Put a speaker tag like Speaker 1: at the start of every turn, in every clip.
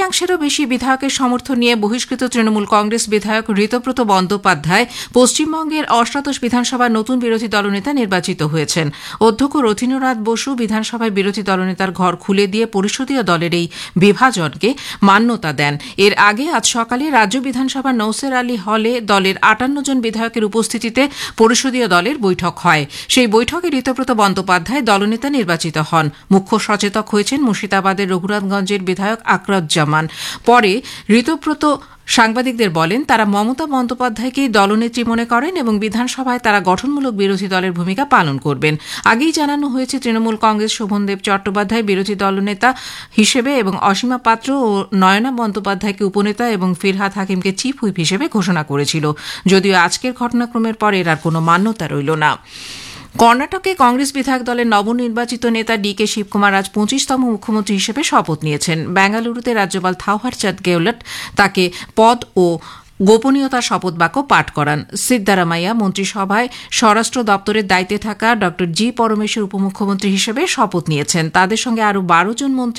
Speaker 1: তৃতীয়াংশেরও বেশি বিধায়কের সমর্থন নিয়ে বহিষ্কৃত তৃণমূল কংগ্রেস বিধায়ক ঋতব্রত বন্দ্যোপাধ্যায় পশ্চিমবঙ্গের অষ্টাদশ বিধানসভার নতুন বিরোধী দলনেতা নির্বাচিত হয়েছেন। অধ্যক্ষ রথীন্দ্রনাথ বসু বিধানসভায় বিরোধী দলনেতার ঘর খুলে দিয়ে পরিষদীয় দলের এই বিভাজনকে মান্যতা দেন। এর আগে আজ সকালে রাজ্য বিধানসভার নৌসের আলী হলে দলের 58 জন বিধায়কের উপস্থিতিতে পরিষদীয় দলের বৈঠক হয়। সেই বৈঠকে ঋতব্রত বন্দ্যোপাধ্যায় দলনেতা নির্বাচিত হন। মুখ্য সচেতক হয়েছেন মুর্শিদাবাদের রঘুনাথগঞ্জের বিধায়ক আকরাজ্জামান। পরে ঋতব্রত সাংবাদিকদের বলেন, তারা মমতা বন্দ্যোপাধ্যায়কেই দলনেত্রী মনে করেন এবং বিধানসভায় তারা গঠনমূলক বিরোধী দলের ভূমিকা পালন করবেন। আগেই জানানো হয়েছে তৃণমূল কংগ্রেস শোভনদেব চট্টোপাধ্যায় বিরোধী দলনেতা হিসেবে এবং অসীমা পাত্র ও নয়না বন্দ্যোপাধ্যায়কে উপনেতা এবং ফিরহাদ হাকিমকে চিফ হুইপ হিসেবে ঘোষণা করেছিল। যদিও আজকের ঘটনাক্রমের পর এর আর কোনো মান্যতা রইল না। কর্ণাটকে কংগ্রেস বিধায়ক দলের নবনির্বাচিত নেতা ডিকে শিবকুমার আজ 25তম মুখ্যমন্ত্রী হিসেবে শপথ নিয়েছেন। বেঙ্গালুরুতে রাজ্যপাল থাওয়ার চাঁদ গেহলট তাকে পদ ও গোপনীয়তার শপথ বাক্য পাঠ করান। সিদ্দারামাইয়া মন্ত্রিসভায় স্বরাষ্ট্র দপ্তরের দায়িত্বে থাকা ড জি পরমেশ্বর উপমুখ্যমন্ত্রী হিসেবে শপথ নিয়েছেন। তাদের সঙ্গে আরও 12 জন মন্ত্রী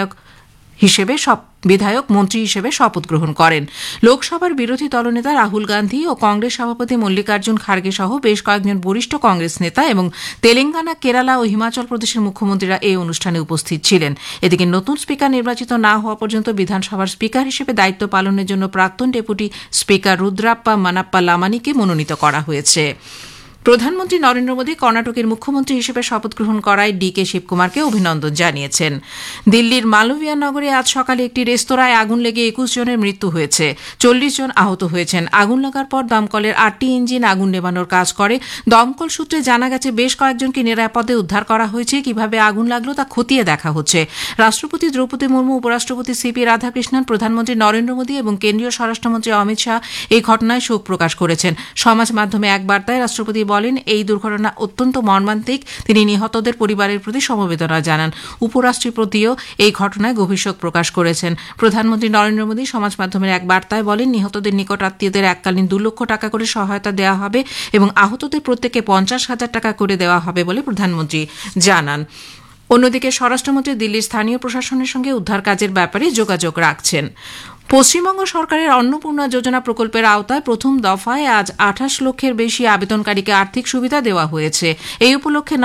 Speaker 1: মন্ত্রী হিসেবে শপথ গ্রহণ করেন। লোকসভার বিরোধী দলনেতা রাহুল গান্ধী ও কংগ্রেস সভাপতি মল্লিকার্জুন খার্গে সহ বেশ কয়েকজন বরিষ্ঠ কংগ্রেস নেতা এবং তেলেঙ্গানা, কেরালা ও হিমাচল প্রদেশের মুখ্যমন্ত্রীরা এই অনুষ্ঠানে উপস্থিত ছিলেন। এদিকে নতুন স্পিকার নির্বাচিত না হওয়া পর্যন্ত বিধানসভার স্পিকার হিসেবে দায়িত্ব পালনের জন্য প্রাক্তন ডেপুটি স্পিকার রুদ্রাপ্পা মানাপ্পা লামানিকে মনোনীত করা হয়েছে। প্রধানমন্ত্রী নরেন্দ্র মোদী কর্ণাটকের মুখ্যমন্ত্রী হিসেবে শপথ গ্রহণ করায় ডিকে শিবকুমারকে অভিনন্দন জানিয়েছেন। দিল্লির মালভিয়া নগরে আজ সকালে একটি রেস্তোরাঁয় আগুন লেগে 21 জনের মৃত্যু হয়েছে, 40 জন আহত হয়েছেন। আগুন লাগার পর দমকলের 8টি ইঞ্জিন আগুন নেভানোর কাজ করে। দমকল সূত্রে জানা গেছে বেশ কয়েকজনকে নিরাপদে উদ্ধার করা হয়েছে। কিভাবে আগুন লাগলো তা খতিয়ে দেখা হচ্ছে। রাষ্ট্রপতি দ্রৌপদী মুর্মু, উপরাষ্ট্রপতি সিপি রাধাকৃষ্ণন, প্রধানমন্ত্রী নরেন্দ্র মোদী এবং কেন্দ্রীয় স্বরাষ্ট্রমন্ত্রী অমিত শাহ এই ঘটনায় শোক প্রকাশ করেছেন। সমাজ মাধ্যমে এক বার্তায় রাষ্ট্রপতি বলেন, এই দুর্ঘটনা অত্যন্ত মর্মান্তিক। তিনি নিহতদের পরিবারের প্রতি সমবেদনা জানান। উপরাষ্ট্রপতিও এই ঘটনায় গভীর শোক প্রকাশ করেছেন। প্রধানমন্ত্রী নরেন্দ্র মোদী সমাজ মাধ্যমের এক বার্তায় বলেন, নিহতদের নিকট আত্মীয়দের এককালীন 2 লক্ষ টাকা করে সহায়তা দেওয়া হবে এবং আহতদের প্রত্যেককে 50,000 টাকা করে দেওয়া হবে বলে প্রধানমন্ত্রী জানান। অন্যদিকে স্বরাষ্ট্রমন্ত্রী দিল্লির স্থানীয় প্রশাসনের সঙ্গে উদ্ধার কাজের ব্যাপারে যোগাযোগ রাখছেন। পশ্চিমবঙ্গ সরকারের অন্নপূর্ণা যোজনা প্রকল্পের আওতায় প্রথম দফায় আজ 28 লক্ষের বেশি আবেদনকারীকে আর্থিক সুবিধা দেওয়া হয়েছে। এই উপলক্ষে